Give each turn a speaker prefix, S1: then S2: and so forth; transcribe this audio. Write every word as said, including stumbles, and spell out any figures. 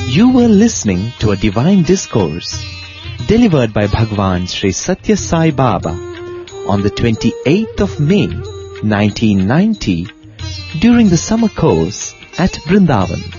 S1: You were listening to a divine discourse delivered by Bhagwan Sri Satya Sai Baba on the twenty-eighth of May nineteen ninety during the summer course at Vrindavan.